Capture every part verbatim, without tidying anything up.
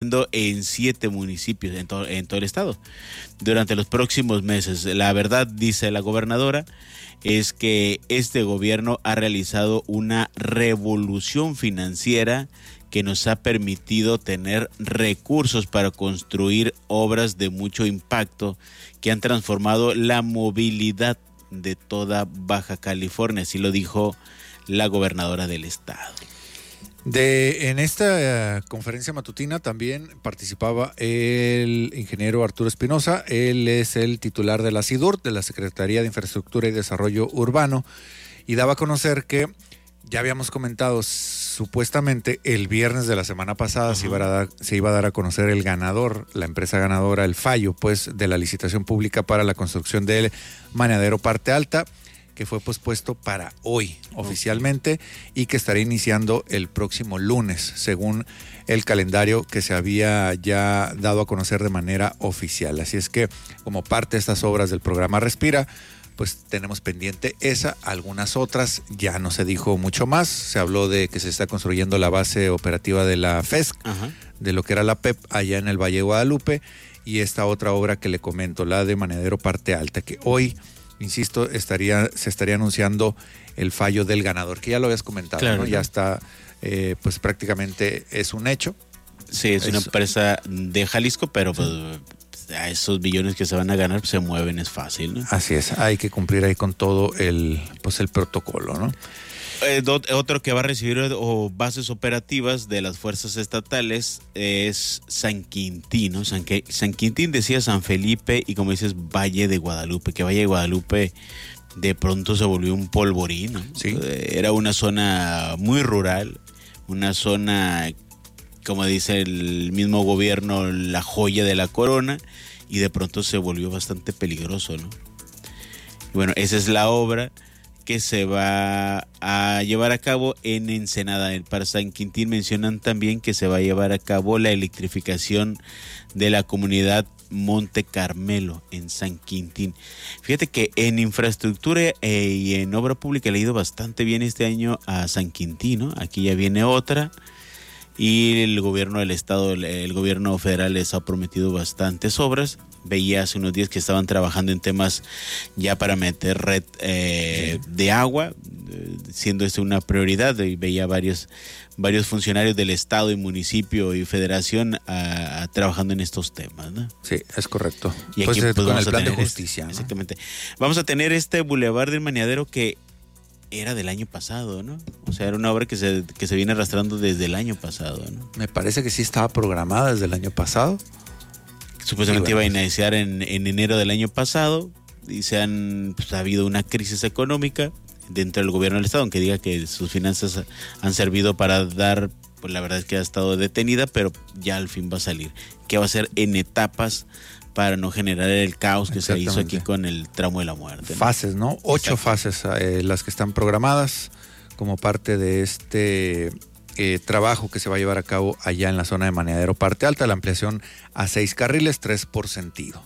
en siete municipios en, to- en todo el estado durante los próximos meses. La verdad, dice la gobernadora, es que este gobierno ha realizado una revolución financiera que nos ha permitido tener recursos para construir obras de mucho impacto que han transformado la movilidad de toda Baja California, así lo dijo la gobernadora del estado. De, en esta uh, conferencia matutina también participaba el ingeniero Arturo Espinosa. Él es el titular de la SIDUR, de la Secretaría de Infraestructura y Desarrollo Urbano, y daba a conocer que ya habíamos comentado, supuestamente el viernes de la semana pasada se iba, a dar, se iba a dar a conocer el ganador, la empresa ganadora, el fallo pues de la licitación pública para la construcción del Maneadero Parte Alta, que fue pospuesto para hoy oficialmente y que estará iniciando el próximo lunes, según el calendario que se había ya dado a conocer de manera oficial. Así es que, como parte de estas obras del programa Respira, pues tenemos pendiente esa, algunas otras, ya no se dijo mucho más. Se habló de que se está construyendo la base operativa de la F E S C, Ajá. de lo que era la P E P allá en el Valle de Guadalupe, y esta otra obra que le comento, la de Maneadero Parte Alta, que hoy, insisto, estaría, se estaría anunciando el fallo del ganador, que ya lo habías comentado, claro, ¿no? Ya está, eh, pues prácticamente es un hecho. Sí, es, es una empresa de Jalisco, pero pues a esos billones que se van a ganar pues, se mueven, es fácil, ¿no? Así es, hay que cumplir ahí con todo el, pues el protocolo, ¿no? Eh, do, otro que va a recibir o bases operativas de las fuerzas estatales es San Quintín, ¿no? San, San Quintín decía San Felipe y como dices Valle de Guadalupe, que Valle de Guadalupe de pronto se volvió un polvorín, ¿no? Sí. Era una zona muy rural, una zona, como dice el mismo gobierno, la joya de la corona, y de pronto se volvió bastante peligroso, ¿no? Y bueno, esa es la obra que se va a llevar a cabo en Ensenada. Para San Quintín mencionan también que se va a llevar a cabo la electrificación de la comunidad Monte Carmelo en San Quintín. Fíjate que en infraestructura eh, y en obra pública le ha ido bastante bien este año a San Quintín, ¿no? Aquí ya viene otra. Y el gobierno del estado, el gobierno federal les ha prometido bastantes obras. Veía hace unos días que estaban trabajando en temas ya para meter red eh, de agua, siendo esto una prioridad. Y veía varios, varios funcionarios del estado y municipio y federación a, a, trabajando en estos temas, ¿no? Sí, es correcto. Y pues, aquí pues, pues, con el plan de justicia. Este, ¿no? Exactamente. Vamos a tener este Boulevard del Maneadero que era del año pasado, ¿no? O sea, era una obra que se, que se viene arrastrando desde el año pasado, ¿no? Me parece que sí estaba programada desde el año pasado. Supuestamente bueno, iba a iniciar en, en enero del año pasado y se han, pues, ha habido una crisis económica dentro del gobierno del estado, aunque diga que sus finanzas han servido para dar, pues la verdad es que ha estado detenida, pero ya al fin va a salir. Que va a ser en etapas para no generar el caos que se hizo aquí con el tramo de la muerte, ¿no? Fases, ¿no? Ocho Exacto. fases eh, las que están programadas como parte de este eh, trabajo que se va a llevar a cabo allá en la zona de Maneadero Parte Alta, la ampliación a seis carriles, tres por sentido.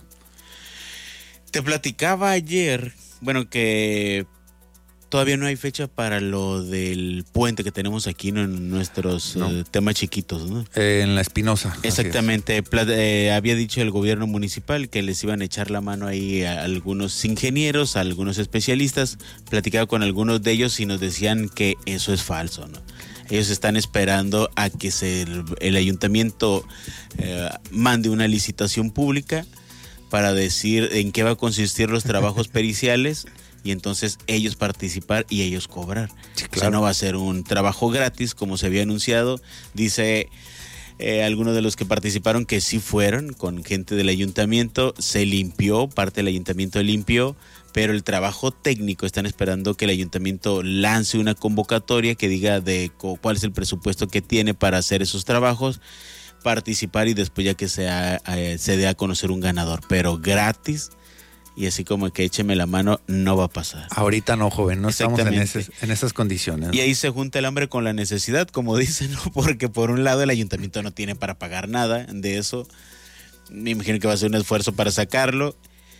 Te platicaba ayer, bueno, que todavía no hay fecha para lo del puente que tenemos aquí, ¿no? En nuestros no. eh, temas chiquitos, ¿no? Eh, en la Espinosa. Exactamente. Eh, había dicho el gobierno municipal que les iban a echar la mano ahí a algunos ingenieros, a algunos especialistas. Platicaba con algunos de ellos y nos decían que eso es falso, ¿no? Ellos están esperando a que se, el, el ayuntamiento eh, mande una licitación pública para decir en qué va a consistir los trabajos periciales y entonces ellos participar y ellos cobrar. Sí, claro. O sea, no va a ser un trabajo gratis como se había anunciado. Dice eh, algunos de los que participaron que sí fueron con gente del ayuntamiento, se limpió, parte del ayuntamiento limpió, pero el trabajo técnico están esperando que el ayuntamiento lance una convocatoria que diga de cuál es el presupuesto que tiene para hacer esos trabajos, participar y después ya que sea, eh, se dé a conocer un ganador, pero gratis. Y así como que écheme la mano, no va a pasar. Ahorita no, joven, no estamos en, ese, en esas condiciones. Y ahí se junta el hambre con la necesidad, como dicen, ¿no? Porque por un lado el ayuntamiento no tiene para pagar nada de eso. Me imagino que va a ser un esfuerzo para sacarlo.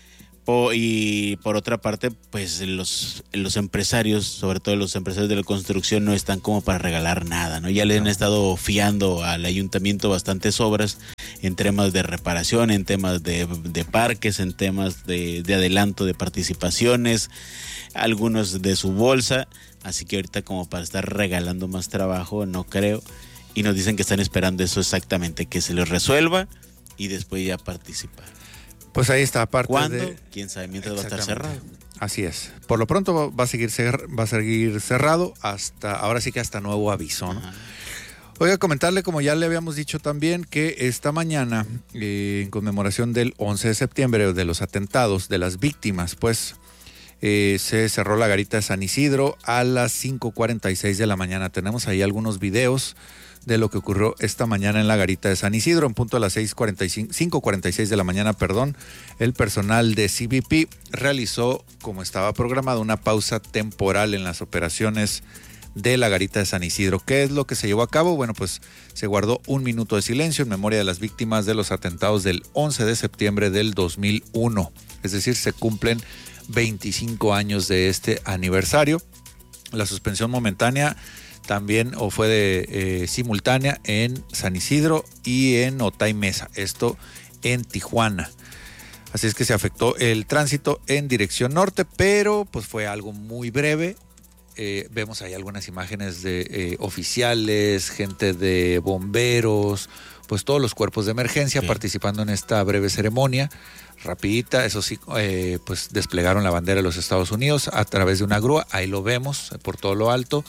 Po- y por otra parte, pues los, los empresarios, sobre todo los empresarios de la construcción, no están como para regalar nada, ¿no? Ya le han estado fiando al ayuntamiento bastantes obras en temas de reparación, en temas de, de parques, en temas de, de adelanto de participaciones, algunos de su bolsa, así que ahorita como para estar regalando más trabajo, no creo, y nos dicen que están esperando eso exactamente, que se les resuelva y después ya participar. Pues ahí está, aparte ¿Cuándo? de... Quién sabe, mientras va a estar cerrado. Así es. Por lo pronto va a seguir cer- va a seguir cerrado hasta, ahora sí que hasta nuevo aviso, ¿no? Ajá. Oiga, comentarle, como ya le habíamos dicho también, que esta mañana, eh, en conmemoración del once de septiembre, de los atentados, de las víctimas, pues eh, se cerró la garita de San Isidro a las cinco cuarenta y seis de la mañana. Tenemos ahí algunos videos de lo que ocurrió esta mañana en la garita de San Isidro, en punto a las seis cuarenta y cinco, cinco cuarenta y seis de la mañana, perdón. El personal de C B P realizó, como estaba programado, una pausa temporal en las operaciones de la garita de San Isidro. ¿Qué es lo que se llevó a cabo? Bueno, pues se guardó un minuto de silencio en memoria de las víctimas de los atentados del once de septiembre del dos mil uno. Es decir, se cumplen veinticinco años de este aniversario. La suspensión momentánea también o fue de eh, simultánea en San Isidro y en Otay Mesa, esto en Tijuana. Así es que se afectó el tránsito en dirección norte, pero pues fue algo muy breve. Eh, vemos ahí algunas imágenes de eh, oficiales, gente de bomberos, pues todos los cuerpos de emergencia sí. participando en esta breve ceremonia. Rapidita, eso sí, eh, pues desplegaron la bandera de los Estados Unidos a través de una grúa, ahí lo vemos por todo lo alto.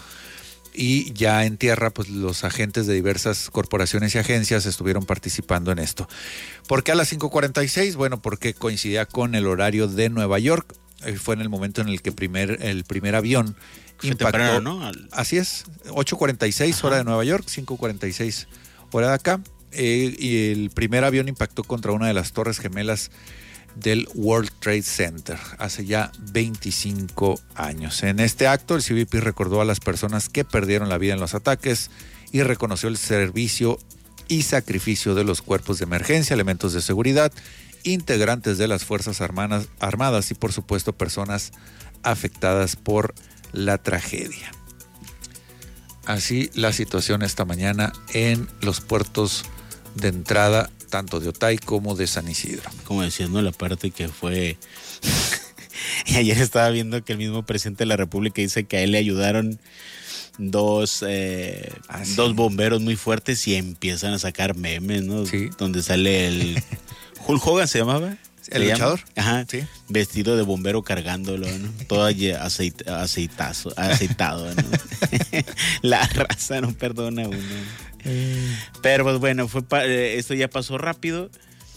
Y ya en tierra, pues los agentes de diversas corporaciones y agencias estuvieron participando en esto. ¿Por qué a las cinco cuarenta y seis? Bueno, porque coincidía con el horario de Nueva York. Eh, fue en el momento en el que primer, el primer avión fue impactó. Temprano, ¿no? Al... Así es, ocho cuarenta y seis hora de Nueva York, cinco cuarenta y seis hora de acá. Eh, y el primer avión impactó contra una de las torres gemelas del World Trade Center hace ya veinticinco años. En este acto, el C B P recordó a las personas que perdieron la vida en los ataques y reconoció el servicio y sacrificio de los cuerpos de emergencia, elementos de seguridad, integrantes de las Fuerzas Armadas, armadas y, por supuesto, personas afectadas por la tragedia. Así la situación esta mañana en los puertos de entrada tanto de Otay como de San Isidro. Como decías, ¿no? La parte que fue... y ayer estaba viendo que el mismo presidente de la República dice que a él le ayudaron dos, eh, ah, sí. dos bomberos muy fuertes y empiezan a sacar memes, ¿no? Sí. Donde sale el... Hulk Hogan se llamaba. ¿El luchador? Ajá. Sí. Vestido de bombero cargándolo, ¿no? Todo aceit, aceitazo, aceitado, ¿no? La raza no perdona a uno. Pero pues bueno, fue pa- esto ya pasó rápido.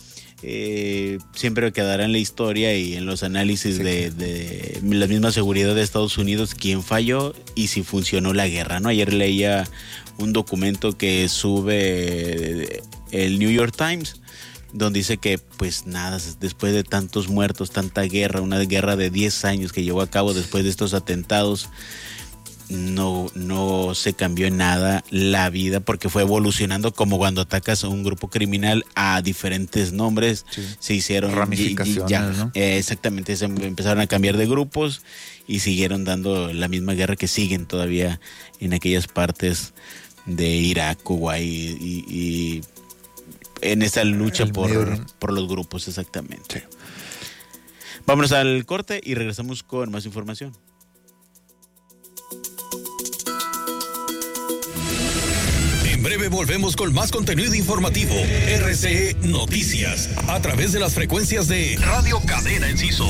Eh, siempre quedará en la historia y en los análisis sí, de, de la misma seguridad de Estados Unidos quién falló y si funcionó la guerra, ¿no? Ayer leía un documento que sube el New York Times, donde dice que pues nada, después de tantos muertos, tanta guerra, una guerra de diez años que llevó a cabo después de estos atentados, no, no se cambió en nada la vida, porque fue evolucionando como cuando atacas a un grupo criminal a diferentes nombres, sí. Se hicieron ramificaciones, ya, ¿no? eh, exactamente, se empezaron a cambiar de grupos y siguieron dando la misma guerra que siguen todavía en aquellas partes de Irak, Kuwait y, y en esta lucha por, por los grupos, exactamente. Sí. Vámonos al corte y regresamos con más información. En breve volvemos con más contenido informativo. R C E Noticias, a través de las frecuencias de Radio Cadena Enciso.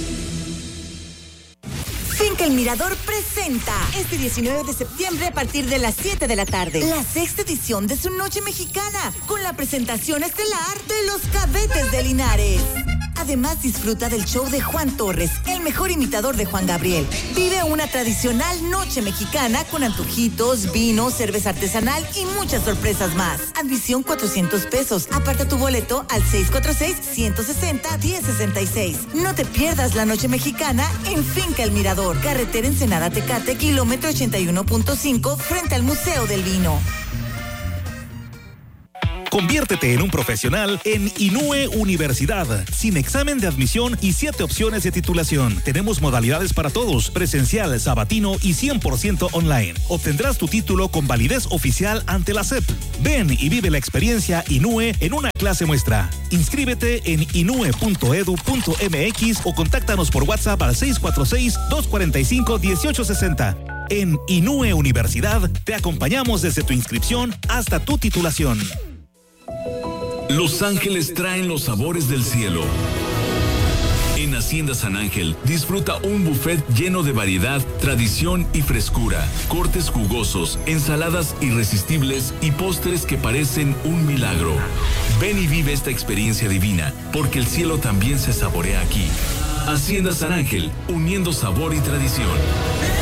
Finca El Mirador presenta este diecinueve de septiembre a partir de las siete de la tarde la sexta edición de su Noche Mexicana con la presentación estelar de Los Cadetes de Linares. Además, disfruta del show de Juan Torres, el mejor imitador de Juan Gabriel. Vive una tradicional noche mexicana con antojitos, vino, cerveza artesanal y muchas sorpresas más. Admisión cuatrocientos pesos. Aparta tu boleto al seis cuatro seis, uno seis cero, uno cero seis seis. No te pierdas la Noche Mexicana en Finca El Mirador. Carretera Ensenada Tecate, kilómetro ochenta y uno punto cinco, frente al Museo del Vino. Conviértete en un profesional en Inúe Universidad, sin examen de admisión y siete opciones de titulación. Tenemos modalidades para todos, presencial, sabatino y cien por ciento online. Obtendrás tu título con validez oficial ante la S E P. Ven y vive la experiencia Inúe en una clase muestra. Inscríbete en inue punto edu punto mx o contáctanos por WhatsApp al seis cuatro seis, dos cuatro cinco, uno ocho seis cero. En Inúe Universidad te acompañamos desde tu inscripción hasta tu titulación. Los Ángeles traen los sabores del cielo. En Hacienda San Ángel, disfruta un buffet lleno de variedad, tradición y frescura, cortes jugosos, ensaladas irresistibles y postres que parecen un milagro. Ven y vive esta experiencia divina, porque el cielo también se saborea aquí. Hacienda San Ángel, uniendo sabor y tradición.